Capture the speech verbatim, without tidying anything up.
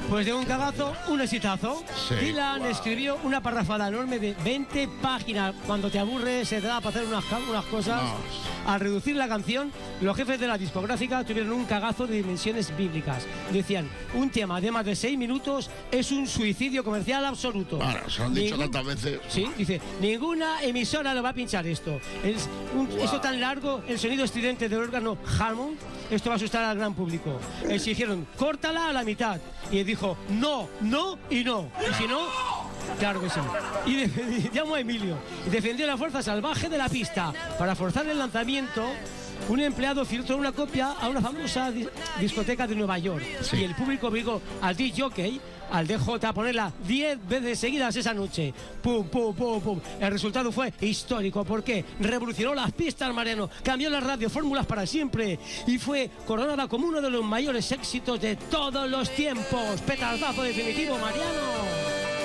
Pues de un cagazo, un exitazo. Sí, Dylan wow. escribió una parrafada enorme de veinte páginas. Cuando te aburres, se te da para hacer unas, unas cosas. No. Al reducir la canción, los jefes de la discográfica tuvieron un cagazo de dimensiones bíblicas. Decían, un tema de más de seis minutos es un suicidio comercial absoluto. Bueno, se lo han dicho Ningún- tantas veces. Sí, dice, ninguna emisora lo va a pinchar esto. Es un- Wow. Eso tan largo, el sonido estridente del órgano Hammond, esto va a asustar al gran público. Exigieron, córtala a la mitad. Y él dijo, no, no y no. Y si no, claro que sí. Y de- llamó a Emilio y defendió la fuerza salvaje de la pista. Para forzar el lanzamiento, un empleado filtró una copia a una famosa di- discoteca de Nueva York. Sí. Y el público obligó al D J, al D J, a ponerla diez veces seguidas esa noche. Pum, pum, pum, pum. El resultado fue histórico. ¿Por qué? Revolucionó las pistas, Mariano. Cambió las radiofórmulas para siempre. Y fue coronada como uno de los mayores éxitos de todos los tiempos. Petardazo definitivo, Mariano.